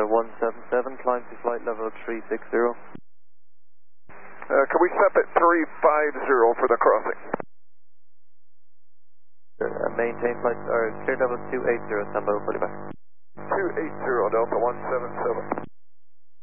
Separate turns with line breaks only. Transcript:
Delta 177, climb to flight level 360.
Can we stop at 350 for the crossing?
Maintain flight, or clear level 280, stand by, we'll put it back.
280, Delta 177.